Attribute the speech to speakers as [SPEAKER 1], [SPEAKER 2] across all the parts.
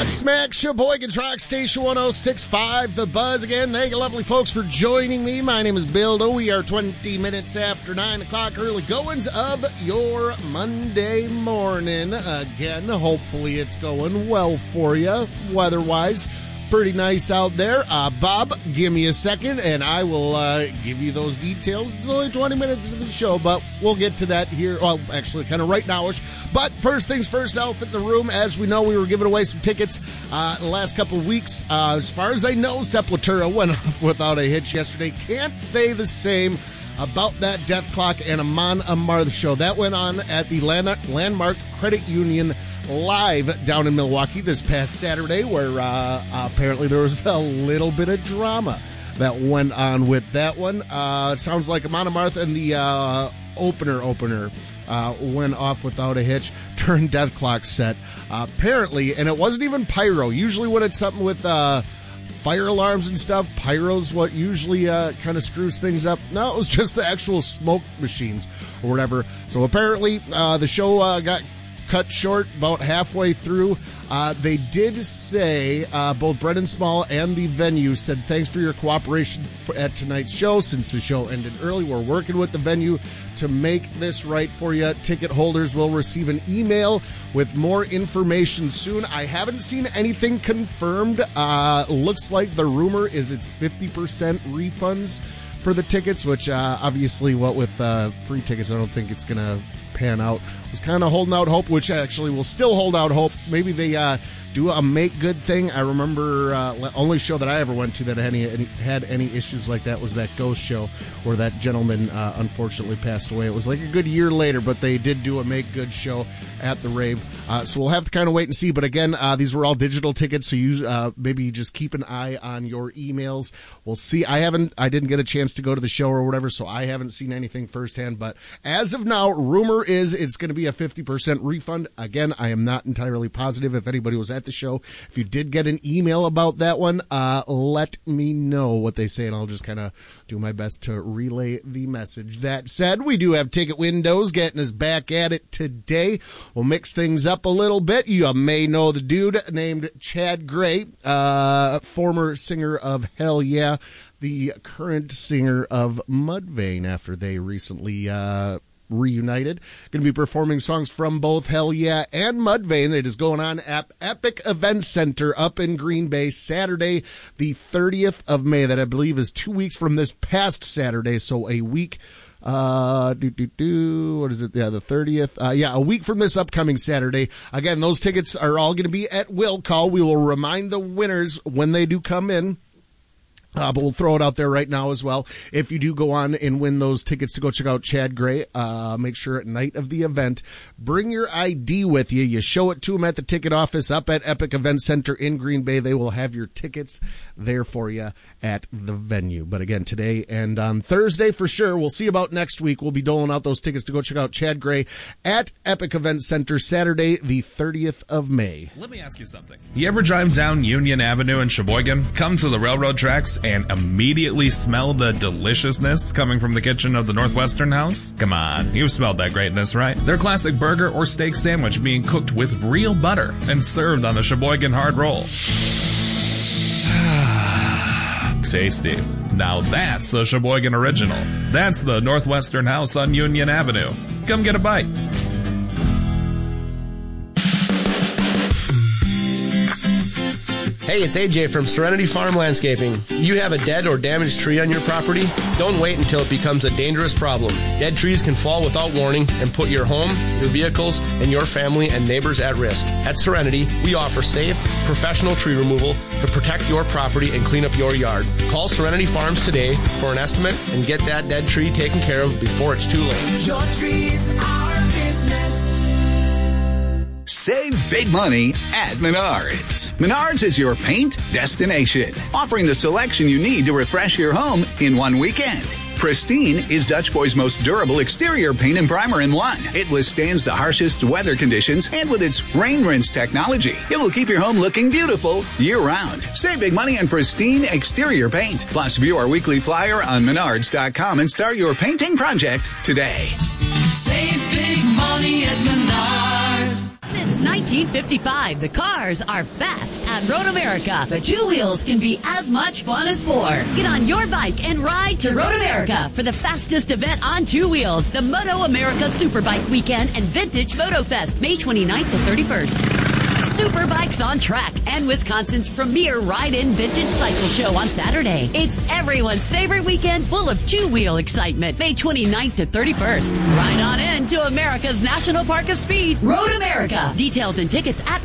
[SPEAKER 1] Godsmack, Sheboygan's Rock Station 106.5, The Buzz again. Thank you, lovely folks, for joining me. My name is Bill. We are 20 minutes after 9 o'clock, early goings of your Monday morning. Again, hopefully it's going well for you, weather-wise. Pretty nice out there. Bob, give me a second, and I will give you those details. It's only 20 minutes into the show, but we'll get to that here. Well, actually, kind of right now-ish. But first things first, elephant in the room. As we know, we were giving away some tickets the last couple of weeks. As far as I know, Sepultura went off without a hitch yesterday. Can't say the same about that Death Clock and Amon Amarth show. That went on at the Landmark Credit Union Live down in Milwaukee this past Saturday, where apparently there was a little bit of drama that went on with that one. It sounds like Amon Amarth and the opener went off without a hitch during Death Clock set. Apparently, and it wasn't even pyro. Usually when it's something with fire alarms and stuff, pyro's what usually kind of screws things up. No, it was just the actual smoke machines or whatever. So apparently the show got cut short about halfway through. They did say, both Brendan Small and the venue said, thanks for your cooperation at tonight's show. Since the show ended early, we're working with the venue to make this right for you. Ticket holders will receive an email with more information soon. I haven't seen anything confirmed. Looks like the rumor is it's 50% refunds for the tickets, which obviously what with free tickets, I don't think it's going to pan out. Was kind of holding out hope, which actually will still hold out hope. Maybe they do a make good thing. I remember only show that I ever went to that had any issues like that was that Ghost show where that gentleman unfortunately passed away. It was like a good year later, but they did do a make good show at the rave. So we'll have to kind of wait and see. But again, these were all digital tickets, so you maybe just keep an eye on your emails. We'll see. I didn't get a chance to go to the show or whatever, so I haven't seen anything firsthand. But as of now, rumor is it's going to be a 50% refund. Again, I am not entirely positive. If anybody was at the show, if you did get an email about that one, let me know what they say, and I'll just kind of do my best to relay the message. That said, we do have Ticket Windows getting us back at it today. We'll mix things up a little bit. You may know the dude named Chad Gray, former singer of Hell Yeah, the current singer of Mudvayne after they recently reunited. Going to be performing songs from both Hell Yeah and Mudvayne. It is going on at Epic Event Center up in Green Bay, Saturday, the 30th of May. That I believe is 2 weeks from this past Saturday, so a week. What is it? Yeah, the 30th. A week from this upcoming Saturday. Again, those tickets are all going to be at will call. We will remind the winners when they do come in. But we'll throw it out there right now as well. If you do go on and win those tickets to go check out Chad Gray, make sure at night of the event, bring your ID with you. You show it to them at the ticket office up at Epic Event Center in Green Bay. They will have your tickets there for you at the venue. But again, today and on Thursday for sure. We'll see about next week. We'll be doling out those tickets to go check out Chad Gray at Epic Event Center Saturday, the 30th of May.
[SPEAKER 2] Let me ask you something. You ever drive down Union Avenue in Sheboygan, come to the railroad tracks, and immediately smell the deliciousness coming from the kitchen of the Northwestern House? Come on, you've smelled that greatness, right? Their classic burger or steak sandwich being cooked with real butter and served on a Sheboygan hard roll. Tasty. Now that's a Sheboygan original. That's the Northwestern House on Union Avenue. Come get a bite.
[SPEAKER 3] Hey, it's AJ from Serenity Farm Landscaping. You have a dead or damaged tree on your property? Don't wait until it becomes a dangerous problem. Dead trees can fall without warning and put your home, your vehicles, and your family and neighbors at risk. At Serenity, we offer safe, professional tree removal to protect your property and clean up your yard. Call Serenity Farms today for an estimate and get that dead tree taken care of before it's too late.
[SPEAKER 4] Your trees are business.
[SPEAKER 5] Save big money at Menards. Menards is your paint destination, offering the selection you need to refresh your home in one weekend. Pristine is Dutch Boy's most durable exterior paint and primer in one. It withstands the harshest weather conditions, and with its rain rinse technology, it will keep your home looking beautiful year-round. Save big money on Pristine exterior paint. Plus, view our weekly flyer on Menards.com and start your painting project today.
[SPEAKER 4] Save big money at Menards.
[SPEAKER 6] Since Since 1955, the cars are fast at Road America, but two wheels can be as much fun as four. Get on your bike and ride to Road America for the fastest event on two wheels, the Moto America Superbike Weekend and Vintage Moto Fest, May 29th to 31st. Superbikes on Track and Wisconsin's premier ride-in vintage cycle show on Saturday. It's everyone's favorite weekend full of two-wheel excitement, May 29th to 31st. Ride on in to America's National Park of Speed, Road America. Details and tickets at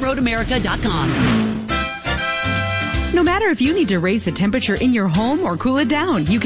[SPEAKER 6] roadamerica.com.
[SPEAKER 7] No matter if you need to raise the temperature in your home or cool it down, you can